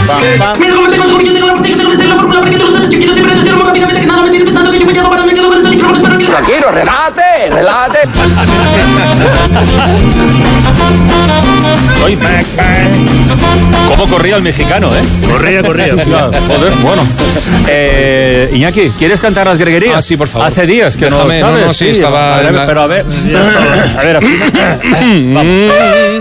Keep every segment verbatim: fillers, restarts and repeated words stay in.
Tranquilo, relájate, relájate. Soy back, back. ¿Cómo corría el mexicano, eh? Corría, corría. Joder, bueno. Eh, Iñaki, ¿quieres cantar las greguerías? Ah, sí, por favor. Hace días que Déjame, no sabes. no, no, sí, estaba... A ver, la... pero a ver... A ver, afina. Vamos.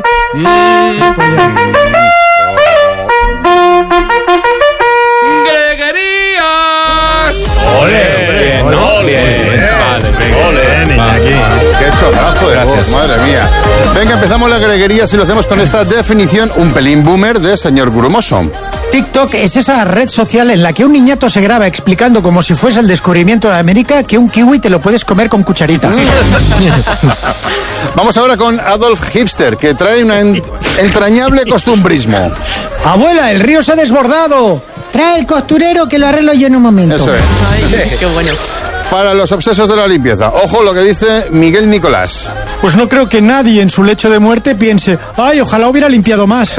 ¡Greguerías! ¡Ole! Bien, ¿no? Bien. Vale, venga. ¡Qué chocazo de voz, madre mía! Venga, empezamos la greguería si lo hacemos con esta definición un pelín boomer de señor Grumoso. TikTok es esa red social en la que un niñato se graba explicando como si fuese el descubrimiento de América que un kiwi te lo puedes comer con cucharita. Vamos ahora con Adolf Hipster, que trae un en- entrañable costumbrismo. ¡Abuela, el río se ha desbordado! Trae el costurero que lo arreglo yo en un momento. Eso es. Ay, qué bueno. Para los obsesos de la limpieza. Ojo lo que dice Miguel Nicolás. Pues no creo que nadie en su lecho de muerte piense, ay, ojalá hubiera limpiado más.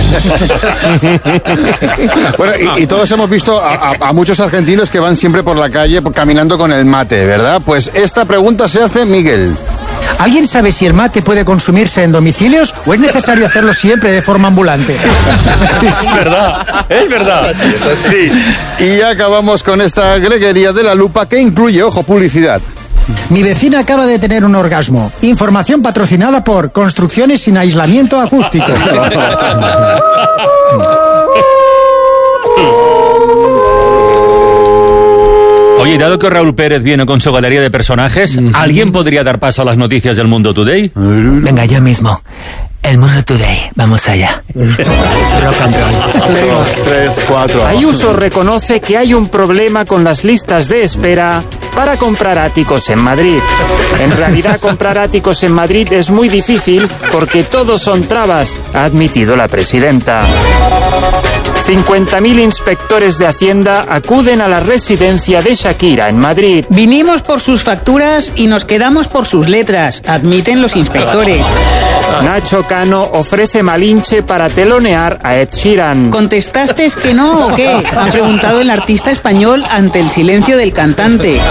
Bueno, y, y todos hemos visto a, a, a muchos argentinos que van siempre por la calle caminando con el mate, ¿verdad? Pues esta pregunta se hace Miguel. ¿Alguien sabe si el mate puede consumirse en domicilios o es necesario hacerlo siempre de forma ambulante? Es verdad, es verdad. Sí. Y acabamos con esta greguería de la lupa que incluye, ojo, publicidad. Mi vecina acaba de tener un orgasmo. Información patrocinada por Construcciones sin aislamiento acústico. Oye, dado que Raúl Pérez viene con su galería de personajes, ¿alguien podría dar paso a las noticias del Mundo Today? Venga, yo mismo. El Mundo Today. Vamos allá. Dos, tres, cuatro. Ayuso reconoce que hay un problema con las listas de espera para comprar áticos en Madrid. En realidad, comprar áticos en Madrid es muy difícil porque todos son trabas, ha admitido la presidenta. cincuenta mil inspectores de Hacienda acuden a la residencia de Shakira en Madrid. Vinimos por sus facturas y nos quedamos por sus letras, admiten los inspectores. Nacho Cano ofrece Malinche para telonear a Ed Sheeran. ¿Contestaste que no o qué? Ha preguntado el artista español ante el silencio del cantante.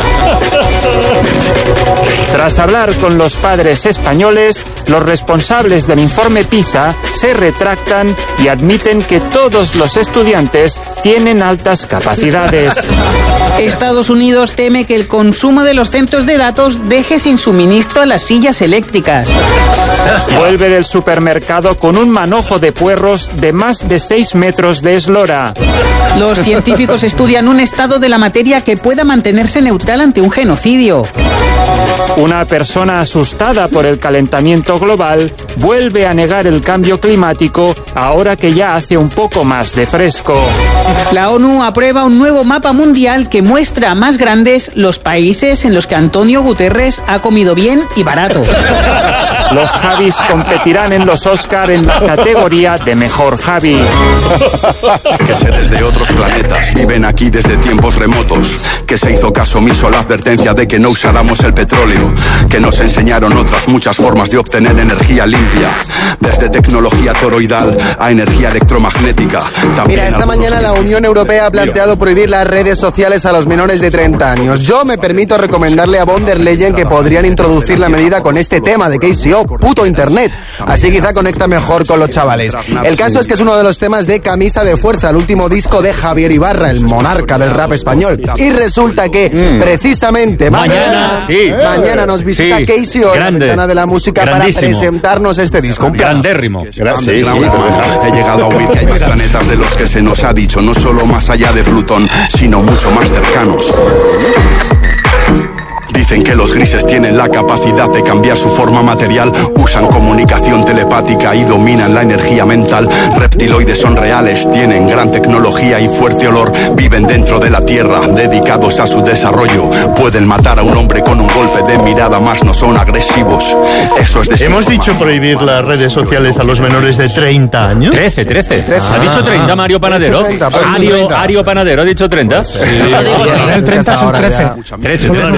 Tras hablar con los padres españoles, los responsables del informe PISA se retractan y admiten que todos los estudiantes tienen altas capacidades. Estados Unidos teme que el consumo de los centros de datos deje sin suministro a las sillas eléctricas. Vuelve del supermercado con un manojo de puerros de más de seis metros de eslora. Los científicos estudian un estado de la materia que pueda mantenerse neutral ante un genocidio. Una persona asustada por el calentamiento global vuelve a negar el cambio climático ahora que ya hace un poco más de fresco. La ONU aprueba un nuevo mapa mundial que muestra más grandes los países en los que Antonio Guterres ha comido bien y barato. Los Javis competirán en los Oscar en la categoría de mejor Javi. Que seres de otros planetas viven aquí desde tiempos remotos. Que se hizo caso omiso a la advertencia de que no usáramos el petróleo. Que nos enseñaron otras muchas formas de obtener energía limpia. Desde tecnología toroidal a energía electromagnética. También Mira, esta mañana la Unión Europea ha planteado prohibir las redes sociales a los menores de treinta años. Yo me permito recomendarle a von der Leyen que podrían introducir la medida con este tema de K C O, puto internet. Así quizá conecta mejor con los chavales. El caso es que es uno de los temas de Camisa de Fuerza, el último disco de Javier Ibarra, el monarca del rap español. Y resulta que, mm. precisamente, mañana, mañana, sí. mañana nos visita sí. K C O, la ventana de la música, para presentarnos este disco. Un grandérrimo. Sí, sí, sí. He llegado a oír que hay más planetas de los que se nos ha dicho, no solo más allá de Plutón, sino mucho más cercanos. Dicen que los grises tienen la capacidad de cambiar su forma material, usan comunicación telepática y dominan la energía mental. Reptiloides son reales, tienen gran tecnología y fuerte olor, viven dentro de la Tierra, dedicados a su desarrollo. Pueden matar a un hombre con un golpe de mirada, más no son agresivos. Eso es de Hemos dicho prohibir las redes sociales a los menores de treinta años. trece, trece. Ah. ¿Ha dicho treinta Mario Panadero? treinta, Ario, Ario Panadero ha dicho treinta. Sí. El treinta son trece. trece, los trece.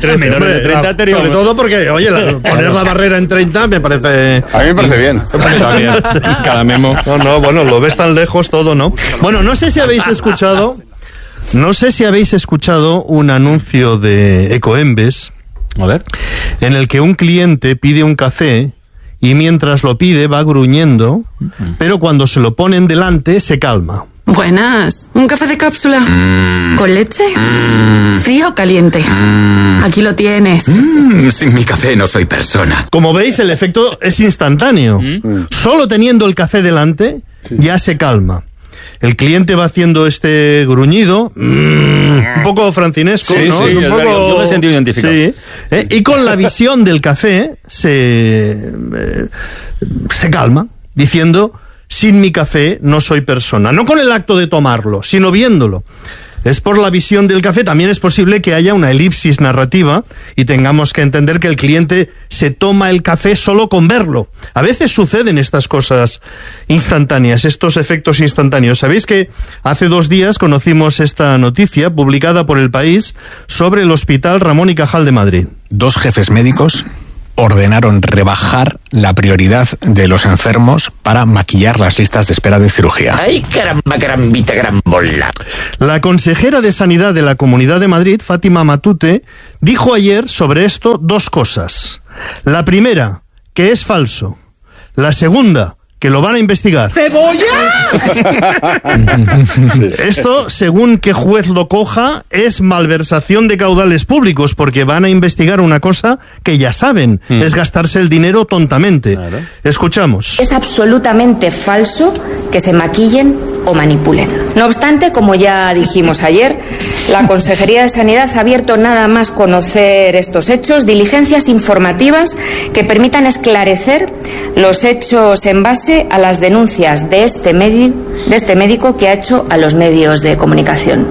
treinta, menores de treinta la- teníamos- sobre todo porque, oye, la- poner la barrera en treinta me parece... A mí me parece bien. Está bien. Cada memo. No, no, bueno, lo ves tan lejos todo, ¿no? Bueno, no sé si habéis escuchado, no sé si habéis escuchado un anuncio de Ecoembes A ver. en el que un cliente pide un café y mientras lo pide va gruñendo, pero cuando se lo ponen delante se calma. Buenas. ¿Un café de cápsula? ¿Con leche? ¿Frío o caliente? Aquí lo tienes. Mm, sin mi café no soy persona. Como veis, el efecto es instantáneo. Solo teniendo el café delante, ya se calma. El cliente va haciendo este gruñido, mm, un poco francinesco, Sí, ¿no? sí, un yo- poco... yo me he sentido identificado. Sí, ¿eh? Y con la visión del café se, eh, se calma, diciendo, sin mi café no soy persona. No con el acto de tomarlo, sino viéndolo. Es por la visión del café. También es posible que haya una elipsis narrativa y tengamos que entender que el cliente se toma el café solo con verlo. A veces suceden estas cosas instantáneas, estos efectos instantáneos. ¿Sabéis que hace dos días conocimos esta noticia publicada por El País sobre el Hospital Ramón y Cajal de Madrid? Dos jefes médicos ordenaron rebajar la prioridad de los enfermos para maquillar las listas de espera de cirugía. Ay, caramba, carambita, carambola. La consejera de Sanidad de la Comunidad de Madrid, Fátima Matute, dijo ayer sobre esto dos cosas. La primera, que es falso. La segunda, que lo van a investigar. Esto, según qué juez lo coja, es malversación de caudales públicos, porque van a investigar una cosa que ya saben, mm. es gastarse el dinero tontamente. Claro. Escuchamos. Es absolutamente falso que se maquillen o manipulen. No obstante, como ya dijimos ayer, la Consejería de Sanidad ha abierto, nada más conocer estos hechos, diligencias informativas que permitan esclarecer los hechos en base a las denuncias de este, medi- de este médico que ha hecho a los medios de comunicación.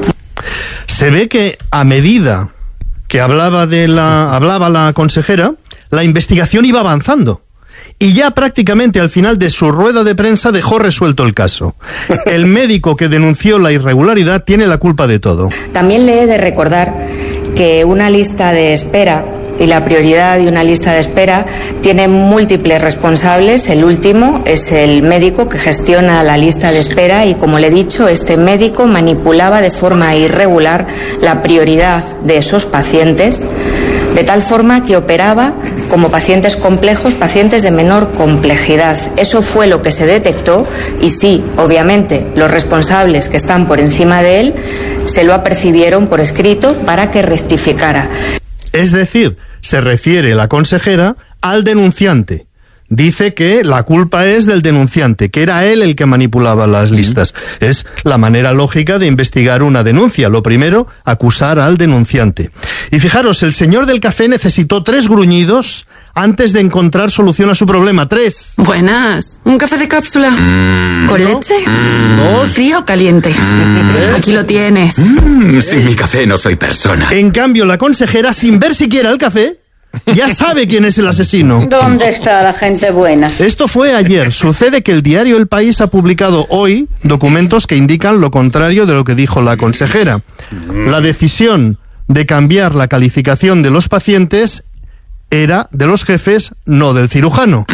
Se ve que a medida que hablaba, de la, hablaba la consejera, la investigación iba avanzando. Y ya prácticamente al final de su rueda de prensa dejó resuelto el caso. El médico que denunció la irregularidad tiene la culpa de todo. También le he de recordar que una lista de espera y la prioridad de una lista de espera tiene múltiples responsables. El último es el médico que gestiona la lista de espera y, como le he dicho, este médico manipulaba de forma irregular la prioridad de esos pacientes, de tal forma que operaba como pacientes complejos, pacientes de menor complejidad. Eso fue lo que se detectó y sí, obviamente, los responsables que están por encima de él se lo apercibieron por escrito para que rectificara. Es decir, se refiere la consejera al denunciante. Dice que la culpa es del denunciante, que era él el que manipulaba las listas. Es la manera lógica de investigar una denuncia. Lo primero, acusar al denunciante. Y fijaros, el señor del café necesitó tres gruñidos antes de encontrar solución a su problema. Tres. Buenas. ¿Un café de cápsula? Mm. ¿Con leche? Dos. ¿Frío o caliente? Mm. Aquí lo tienes. Mm, sin mi café no soy persona. En cambio, la consejera, sin ver siquiera el café, ya sabe quién es el asesino. ¿Dónde está la gente buena? Esto fue ayer. Sucede que el diario El País ha publicado hoy documentos que indican lo contrario de lo que dijo la consejera. La decisión de cambiar la calificación de los pacientes era de los jefes, no del cirujano.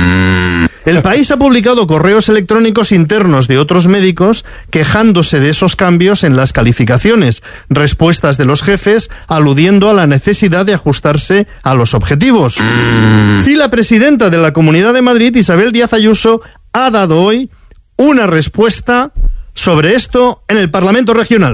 El País ha publicado correos electrónicos internos de otros médicos quejándose de esos cambios en las calificaciones, respuestas de los jefes aludiendo a la necesidad de ajustarse a los objetivos. Sí, la presidenta de la Comunidad de Madrid, Isabel Díaz Ayuso, ha dado hoy una respuesta sobre esto en el Parlamento Regional.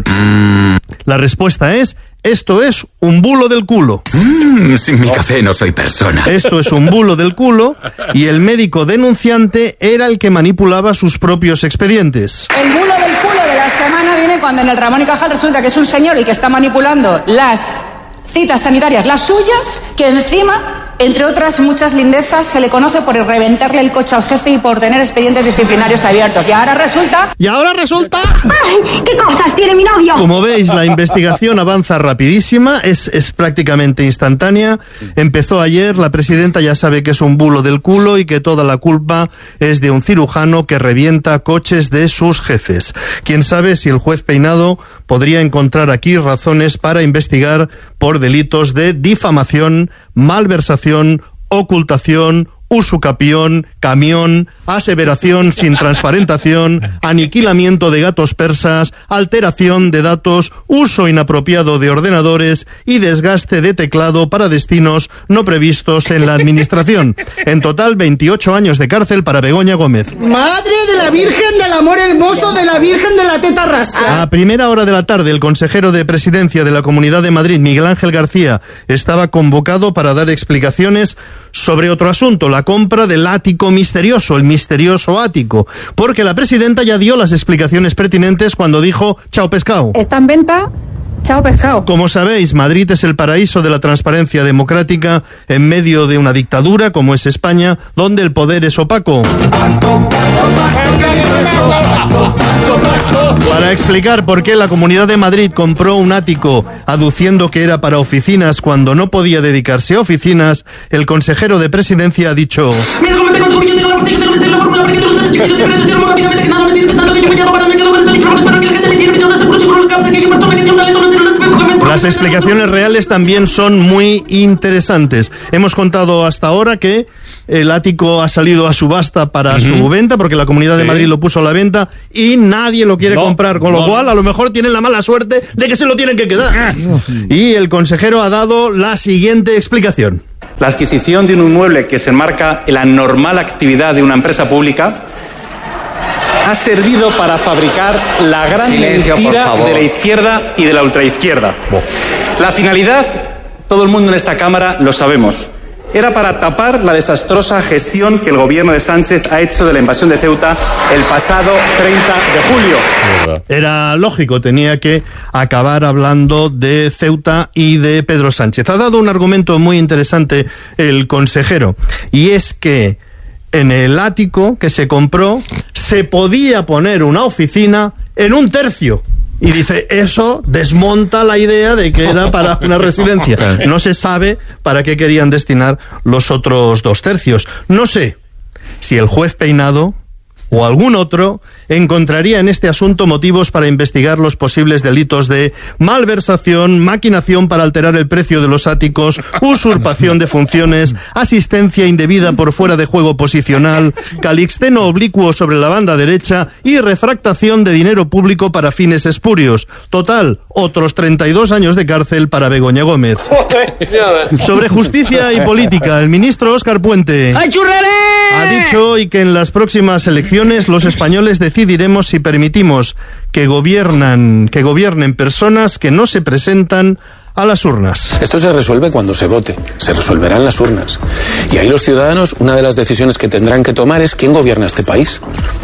La respuesta es: esto es un bulo del culo. Mm, sin mi café no soy persona. Esto es un bulo del culo y el médico denunciante era el que manipulaba sus propios expedientes. El bulo del culo de la semana viene cuando en el Ramón y Cajal resulta que es un señor el que está manipulando las citas sanitarias, las suyas, que encima, entre otras muchas lindezas, se le conoce por reventarle el coche al jefe y por tener expedientes disciplinarios abiertos. Y ahora resulta... Y ahora resulta... ¡Ay, qué cosas cojones tiene mi novio? Como veis, la investigación avanza rapidísima, es, es prácticamente instantánea. Empezó ayer, la presidenta ya sabe que es un bulo del culo y que toda la culpa es de un cirujano que revienta coches de sus jefes. Quién sabe si el juez Peinado podría encontrar aquí razones para investigar por delitos de difamación, malversación, ocultación, usucapión, camión, aseveración sin transparentación, aniquilamiento de gatos persas, alteración de datos, uso inapropiado de ordenadores y desgaste de teclado para destinos no previstos en la administración. En total, veintiocho años de cárcel para Begoña Gómez. ¡Madre de la Virgen del Amor Hermoso, de la Virgen de la Teta Rasa! A primera hora de la tarde, el consejero de Presidencia de la Comunidad de Madrid, Miguel Ángel García, estaba convocado para dar explicaciones sobre otro asunto, la compra del ático misterioso, el misterioso ático, porque la presidenta ya dio las explicaciones pertinentes cuando dijo chao pescado. Está en venta. Chao pescado. Como sabéis, Madrid es el paraíso de la transparencia democrática en medio de una dictadura como es España, donde el poder es opaco. Para explicar por qué la Comunidad de Madrid compró un ático aduciendo que era para oficinas cuando no podía dedicarse a oficinas, el consejero de Presidencia ha dicho... Las explicaciones reales también son muy interesantes. Hemos contado hasta ahora que el ático ha salido a subasta para uh-huh. su venta, porque la Comunidad de sí. Madrid lo puso a la venta y nadie lo quiere no, comprar, con no. lo cual a lo mejor tienen la mala suerte de que se lo tienen que quedar. Y el consejero ha dado la siguiente explicación. La adquisición de un inmueble que se enmarca en la normal actividad de una empresa pública ha servido para fabricar la gran Silencio, mentira de la izquierda y de la ultraizquierda. Oh. La finalidad, todo el mundo en esta Cámara lo sabemos, era para tapar la desastrosa gestión que el gobierno de Sánchez ha hecho de la invasión de Ceuta el pasado treinta de julio. Era lógico, tenía que acabar hablando de Ceuta y de Pedro Sánchez. Ha dado un argumento muy interesante el consejero, y es que en el ático que se compró se podía poner una oficina en un tercio. Y dice, eso desmonta la idea de que era para una residencia. No se sabe para qué querían destinar los otros dos tercios. No sé si el juez Peinado o algún otro encontraría en este asunto motivos para investigar los posibles delitos de malversación, maquinación para alterar el precio de los áticos, usurpación de funciones, asistencia indebida por fuera de juego posicional, calixteno oblicuo sobre la banda derecha y refractación de dinero público para fines espurios. Total, otros treinta y dos años de cárcel para Begoña Gómez. Sobre justicia y política, el ministro Óscar Puente ha dicho hoy que en las próximas elecciones los españoles decidiremos si permitimos que gobiernan, que gobiernen personas que no se presentan a las urnas. Esto se resuelve cuando se vote, se resolverá en las urnas. Y ahí los ciudadanos, una de las decisiones que tendrán que tomar es quién gobierna este país.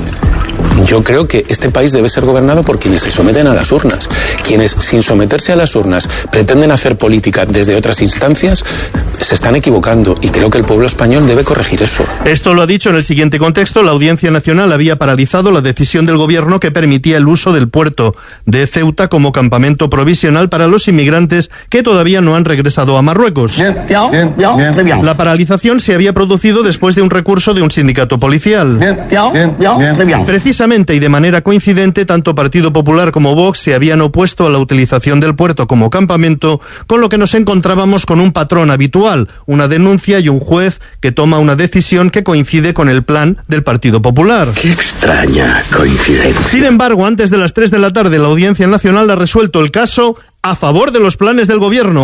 Yo creo que este país debe ser gobernado por quienes se someten a las urnas. Quienes, sin someterse a las urnas, pretenden hacer política desde otras instancias, se están equivocando, y creo que el pueblo español debe corregir eso. Esto lo ha dicho en el siguiente contexto. La Audiencia Nacional había paralizado la decisión del gobierno que permitía el uso del puerto de Ceuta como campamento provisional para los inmigrantes que todavía no han regresado a Marruecos. Bien, bien, bien, bien. La paralización se había producido después de un recurso de un sindicato policial. Bien, bien, bien, bien. Precisamente y de manera coincidente, tanto Partido Popular como Vox se habían opuesto a la utilización del puerto como campamento, con lo que nos encontrábamos con un patrón habitual, una denuncia y un juez que toma una decisión que coincide con el plan del Partido Popular. Qué extraña coincidencia. Sin embargo, antes de las tres de la tarde, la Audiencia Nacional ha resuelto el caso a favor de los planes del gobierno.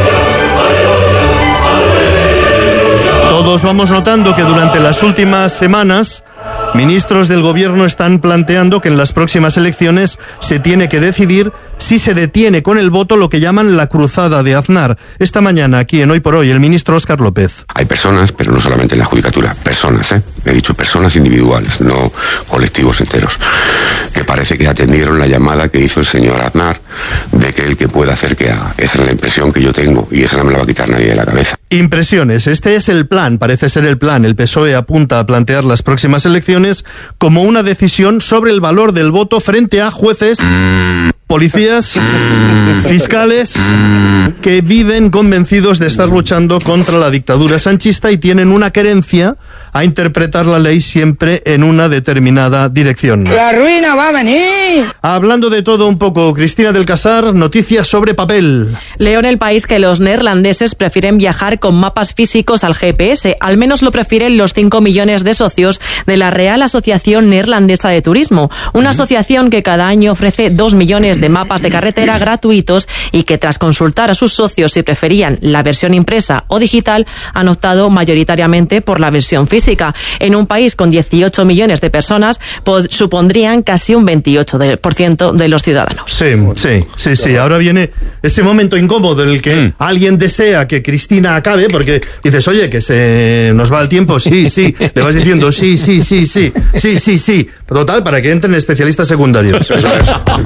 Todos vamos notando que durante las últimas semanas ministros del gobierno están planteando que en las próximas elecciones se tiene que decidir si se detiene con el voto lo que llaman la cruzada de Aznar. Esta mañana, aquí en Hoy por Hoy, el ministro Óscar López. Hay personas, pero no solamente en la judicatura, personas, ¿eh? He dicho personas individuales, no colectivos enteros, que parece que atendieron la llamada que hizo el señor Aznar de que el que pueda hacer que haga. Esa es la impresión que yo tengo y esa no me la va a quitar nadie de la cabeza. Impresiones. Este es el plan, parece ser el plan. El P S O E apunta a plantear las próximas elecciones como una decisión sobre el valor del voto frente a jueces policías, fiscales, que viven convencidos de estar luchando contra la dictadura sanchista y tienen una querencia a interpretar la ley siempre en una determinada dirección. ¡La ruina va a venir! Hablando de todo un poco, Cristina del Casar, noticias sobre papel. Leo en El País que los neerlandeses prefieren viajar con mapas físicos al G P S. Al menos lo prefieren los cinco millones de socios de la Real Asociación Neerlandesa de Turismo, una asociación que cada año ofrece dos millones de mapas de carretera gratuitos y que tras consultar a sus socios si preferían la versión impresa o digital, han optado mayoritariamente por la versión física. En un país con dieciocho millones de personas, supondrían casi un veintiocho por ciento de los ciudadanos. Sí, sí, sí, sí. Ahora viene ese momento incómodo en el que mm. alguien desea que Cristina acabe, porque dices, oye, que se nos va el tiempo, sí, sí, le vas diciendo sí, sí, sí, sí, sí, sí, sí. Total, para que entren especialistas secundarios. Eso es.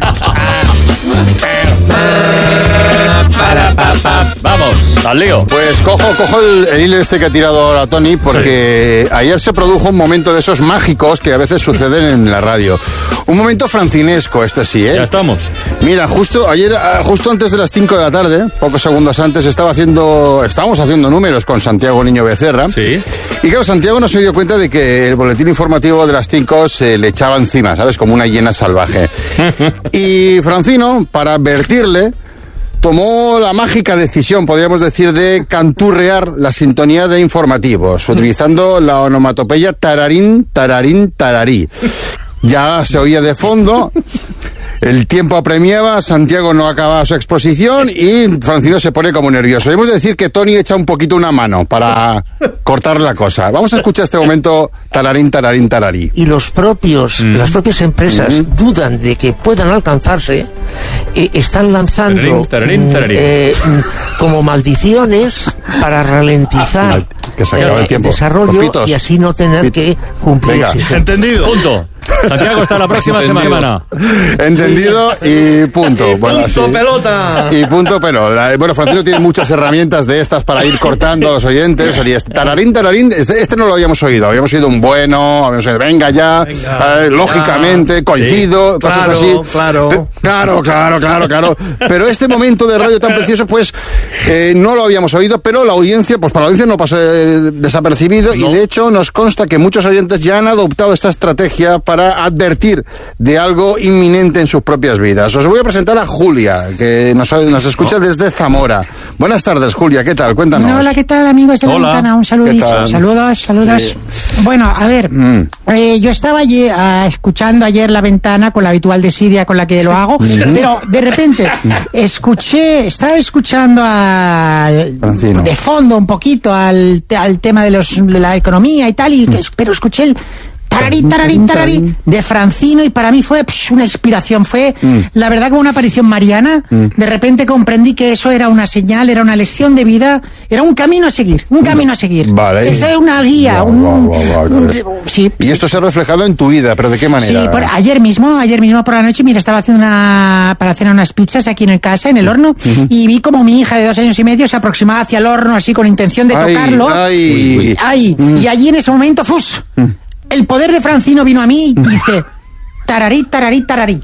Vamos, al lío. Pues cojo, cojo el, el hilo este que ha tirado ahora Tony, porque sí. ayer se produjo un momento de esos mágicos que a veces suceden en la radio. Un momento francinesco, este sí, ¿eh? Ya estamos. Mira, justo ayer, justo antes de las cinco de la tarde, pocos segundos antes, estaba haciendo, estábamos haciendo números con Santiago Niño Becerra. Sí. Y claro, Santiago no se dio cuenta de que el boletín informativo de las cinco se le echaba encima, ¿sabes? Como una hiena salvaje. Y Francino, para advertirle, tomó la mágica decisión, podríamos decir, de canturrear la sintonía de informativos, utilizando la onomatopeya tararín, tararín, tararí. Ya se oía de fondo, el tiempo apremiaba, Santiago no acababa su exposición y Francino se pone como nervioso. Debemos decir que Tony echa un poquito una mano para cortar la cosa. Vamos a escuchar este momento tararín, tararín, tararí. Y los propios, mm. las propias empresas mm. dudan de que puedan alcanzarse, eh, están lanzando tararín, tararín, tararín. Eh, como maldiciones para ralentizar que se acaba el, tiempo. el desarrollo Popitos. Y así no tener Pit. que cumplir. Venga, entendido. Punto. Santiago, hasta la próxima semana. Entendido y punto. Y bueno, punto así. pelota. Y punto pelota. Bueno, Francino tiene muchas herramientas de estas para ir cortando a los oyentes. Tararín, tararín, este, este no lo habíamos oído. Habíamos oído un bueno, habíamos oído venga ya, venga, eh, lógicamente, ya, coincido, sí, cosas claro, así. Claro, Pe claro, claro, claro, claro. Pero este momento de radio tan precioso, pues, eh, no lo habíamos oído, pero la audiencia, pues para la audiencia no pasó eh, desapercibido no. Y de hecho nos consta que muchos oyentes ya han adoptado esta estrategia para para advertir de algo inminente en sus propias vidas. Os voy a presentar a Julia, que nos, nos escucha desde Zamora. Buenas tardes, Julia, ¿qué tal? Cuéntanos. Hola, ¿qué tal, amigos de la Hola. ventana? Un saludito. Saludos, saludos. Sí. Bueno, a ver, mm. eh, yo estaba ayer, uh, escuchando ayer La Ventana con la habitual desidia con la que lo hago, mm-hmm. pero de repente escuché, estaba escuchando a, de fondo un poquito al, al tema de, los, de la economía y tal, y que, pero escuché el tararí, tararí, tararí, de Francino, y para mí fue psh, una inspiración, fue mm. la verdad como una aparición mariana. Mm. De repente comprendí que eso era una señal, era una lección de vida, era un camino a seguir, un camino a seguir. Vale. Esa es una guía. Wow, un, wow, wow, wow. Un, sí, y esto se ha reflejado en tu vida, pero ¿de qué manera? Sí, por, ayer mismo, ayer mismo por la noche, mira, estaba haciendo una, para hacer unas pizzas aquí en el casa, en el horno, uh-huh. y vi como mi hija de dos años y medio se aproximaba hacia el horno así con intención de ay, tocarlo. Ay, ay, mm. Y allí en ese momento, ¡fus! Mm. El poder de Francino vino a mí y dice: tararí, tararí, tararí.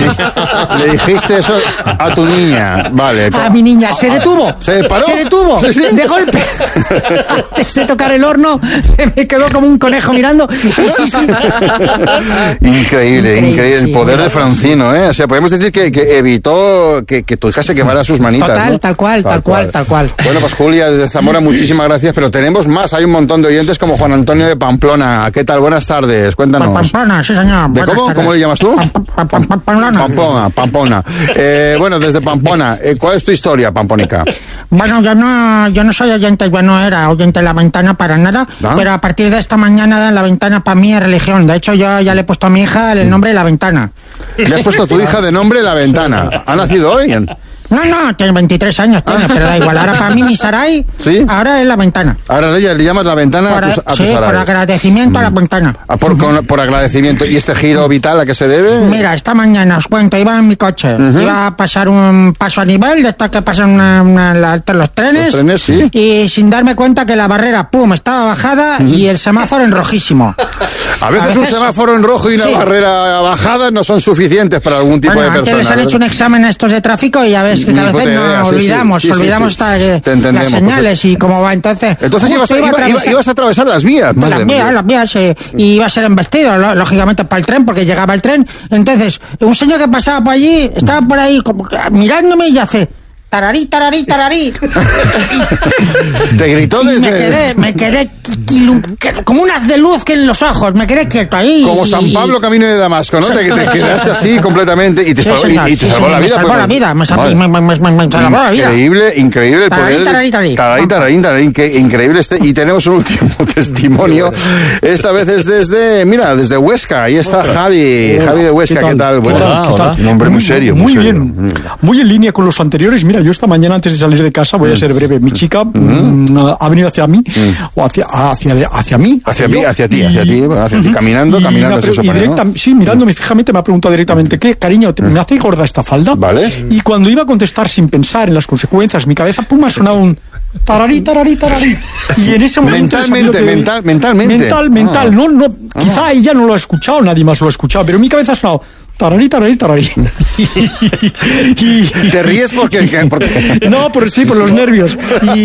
Le, le dijiste eso a tu niña, vale. A mi niña, se detuvo. ¿Se paró? Se detuvo, sí, sí. De golpe. Antes de tocar el horno, se me quedó como un conejo mirando. Sí, sí. Increíble, increíble, increíble. Sí, el poder bueno, de Francino, ¿eh? O sea, podemos decir que, que evitó que, que tu hija se quemara sus manitas. Total, ¿no? tal cual, tal, tal cual, cual, tal cual. Bueno, pues Julia, desde Zamora, muchísimas gracias, pero tenemos más. Hay un montón de oyentes como Juan Antonio de Pamplona. ¿Qué tal? Buenas tardes, cuéntanos. Pamplona, sí, señor. ¿De cómo? ¿Cómo le llamas tú? Pamplona. Pampona, Pampona. Eh, bueno, desde Pampona, eh, ¿cuál es tu historia, Pampónica? Bueno, yo no, yo no soy oyente, yo no era oyente de La Ventana para nada, ¿ah? Pero a partir de esta mañana La Ventana para mí es religión. De hecho, yo ya le he puesto a mi hija el nombre de La Ventana. ¿Le has puesto a tu hija de nombre La Ventana? ¿Ha nacido hoy? No, no, tiene veintitrés años, tiene, pero da igual. Ahora para mí mi Sarai, ¿sí? Ahora es la ventana. Ahora ella le llamas la ventana por, a tu, a sí, tu Sarai. por agradecimiento mm. a la ventana. Ah, por, con, por agradecimiento. ¿Y este giro vital a qué se debe? Mira, esta mañana os cuento, iba en mi coche, uh-huh. iba a pasar un paso a nivel, de estos que pasan una, una, la, los trenes, los trenes sí. y sin darme cuenta que la barrera, pum, estaba bajada uh-huh. y el semáforo en rojísimo. A veces, a veces un semáforo en rojo y una sí. barrera bajada no son suficientes para algún tipo bueno, de persona. Antes les han hecho un examen a estos de tráfico y ya ves que a veces no sí, olvidamos, sí, sí, olvidamos sí, sí. Esta, las señales y cómo va. Entonces, entonces ibas a, iba, iba, iba, ibas a atravesar las vías. Las vías, las vías, eh, y iba a ser embestido, lógicamente, para el tren, porque llegaba el tren. Entonces, un señor que pasaba por allí, estaba por ahí como mirándome y hace... Tararí, tararí, tararí. Te gritó desde... Me quedé, me quedé como un haz de luz que en los ojos, me quedé quieto ahí. Como San Pablo camino de Damasco, ¿no? Te, te quedaste así completamente y te salvó, sí, y, y te sí, salvó sí, la vida. Me salvó pues, la vida, me, salvó, me, me, me, me salvó la vida. Increíble, increíble el tararí, poder. Tararí, tararí, tararí, tararí, tararí, que increíble este. Y tenemos un último testimonio. Esta vez es desde, mira, desde Huesca. Ahí está Javi, hola, Javi de Huesca. ¿Qué tal? ¿Qué tal? ¿Qué tal? Un hombre muy serio. Muy, muy bien, serio. Muy en línea con los anteriores. Mira, yo esta mañana antes de salir de casa, voy a ser breve, mi chica mm. ha venido hacia mí, mm. o hacia, hacia, hacia mí, hacia, hacia mí, hacia ti, hacia ti, hacia ti, caminando, y caminando. Pre- eso y para, directa, ¿no? Sí, mirándome fijamente me ha preguntado directamente, ¿qué, cariño, te, me hace gorda esta falda? Vale. Y cuando iba a contestar sin pensar en las consecuencias, mi cabeza, pum, ha sonado un tararí, tararí, tararí. Y en ese momento... Mentalmente, que, mental, mentalmente. Mental, mental, ah. no, no, ah. quizá ella no lo ha escuchado, nadie más lo ha escuchado, pero en mi cabeza ha sonado... Tararí, tararí, tararí. y, ¿Te ríes porque, porque... No, por sí, por los nervios.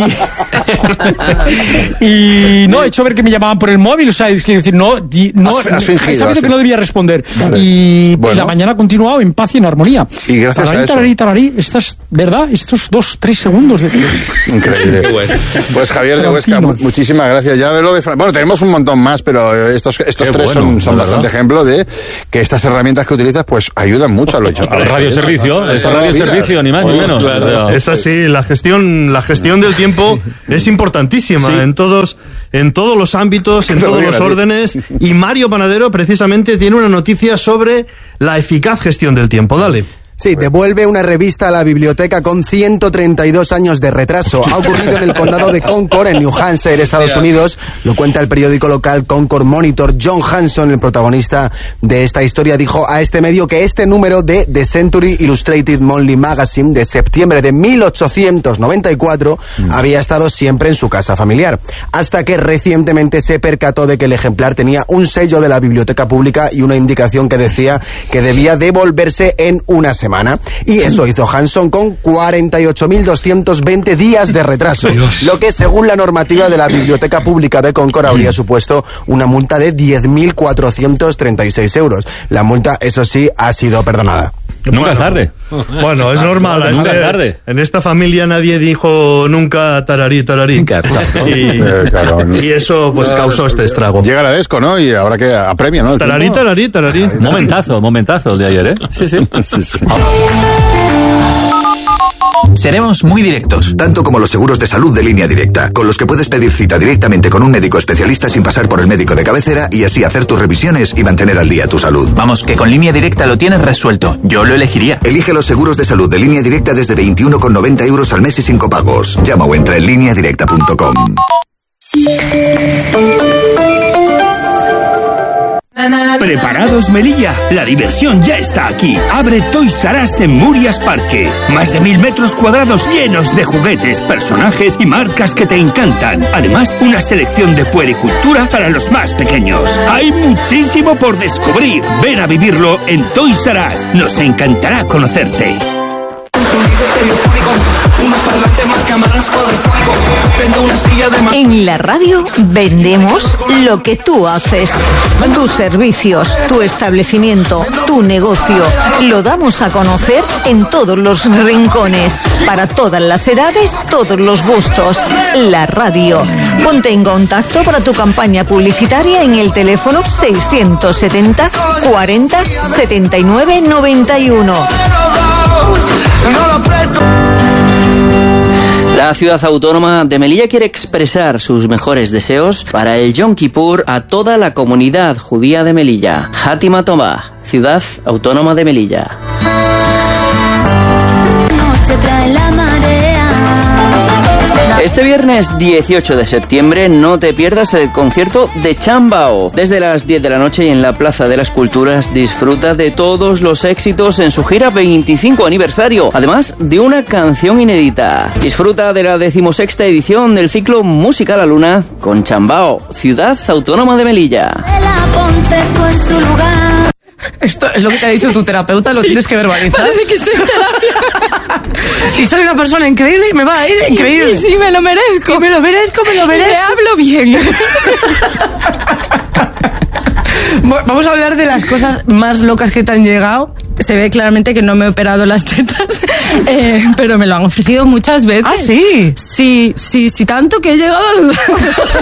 Y, y no, he hecho ver que me llamaban por el móvil, o sea, es que decir, no, di, no has, has fingido, he sabido has que no debía responder. Vale. Y, bueno. y la mañana ha continuado en paz y en armonía. Y gracias tararí, a eso. Tararí, tararí, estas, ¿verdad? Estos dos, tres segundos de... Increíble. Bueno. Pues Javier de Huesca, muchísimas gracias. Ya lo de Fran... Bueno, tenemos un montón más, pero estos, estos tres bueno, son, son bastante ejemplo de que estas herramientas que utilizas, pues ayudan mucho. Mucho a los radioservicio, es radioservicio, ni más ni menos. Claro. Es así, la gestión, la gestión del tiempo es importantísima sí. en todos, en todos los ámbitos, en todos los órdenes. Y Mario Panadero precisamente tiene una noticia sobre la eficaz gestión del tiempo. Dale. Sí, devuelve una revista a la biblioteca con ciento treinta y dos años de retraso. Ha ocurrido en el condado de Concord, en New Hampshire, Estados Unidos. Lo cuenta el periódico local Concord Monitor. John Hanson, el protagonista de esta historia, dijo a este medio que este número de The Century Illustrated Monthly Magazine de septiembre de mil ochocientos noventa y cuatro mm. había estado siempre en su casa familiar. Hasta que recientemente se percató de que el ejemplar tenía un sello de la biblioteca pública y una indicación que decía que debía devolverse en una semana. Y eso hizo Hanson con cuarenta y ocho mil doscientos veinte días de retraso, Dios. Lo que según la normativa de la Biblioteca Pública de Concord habría supuesto una multa de diez mil cuatrocientos treinta y seis euros. La multa, eso sí, ha sido perdonada. Nunca bueno, es tarde. Bueno, es normal. Nunca este, es tarde. En esta familia nadie dijo nunca tararí, tararí. Y, claro, y eso pues causó este estrago. Llega la Desco, ¿no? Y ahora que apremia, ¿no? Tararí, tararí, tararí. Momentazo, momentazo el de ayer, ¿eh? Sí, sí. sí, sí. Seremos muy directos. Tanto como los seguros de salud de Línea Directa, con los que puedes pedir cita directamente con un médico especialista sin pasar por el médico de cabecera y así hacer tus revisiones y mantener al día tu salud. Vamos, que con Línea Directa lo tienes resuelto. Yo lo elegiría. Elige los seguros de salud de Línea Directa desde veintiuno con noventa euros al mes y sin copagos. Llama o entra en línea directa punto com. ¿Preparados, Melilla? La diversión ya está aquí. Abre Toys R Us en Murias Parque. Más de mil metros cuadrados llenos de juguetes, personajes y marcas que te encantan. Además, una selección de puericultura para los más pequeños. Hay muchísimo por descubrir. Ven a vivirlo en Toys R Us. Nos encantará conocerte. En la radio vendemos lo que tú haces. Tus servicios, tu establecimiento, tu negocio. Lo damos a conocer en todos los rincones. Para todas las edades, todos los gustos. La radio. Ponte en contacto para tu campaña publicitaria en el teléfono seiscientos setenta cuarenta setenta y nueve noventa y uno. La ciudad autónoma de Melilla quiere expresar sus mejores deseos para el Yom Kippur a toda la comunidad judía de Melilla. Hátima Tová, ciudad autónoma de Melilla. Este viernes dieciocho de septiembre no te pierdas el concierto de Chambao. Desde las diez de la noche y en la Plaza de las Culturas disfruta de todos los éxitos en su gira veinticinco aniversario, además de una canción inédita. Disfruta de la decimosexta edición del ciclo Música a la Luna con Chambao, Ciudad Autónoma de Melilla. Esto es lo que te ha dicho tu terapeuta, lo sí, tienes que verbalizar. Parece que estoy en terapia. Y soy una persona increíble y me va a ir increíble. Sí, sí, me lo merezco. Y me lo merezco, me lo merezco. Y me hablo bien. Vamos a hablar de las cosas más locas que te han llegado. Se ve claramente que no me he operado las tetas, eh, pero me lo han ofrecido muchas veces. ¿Ah, sí? Sí, sí, sí, tanto que he llegado a dudar.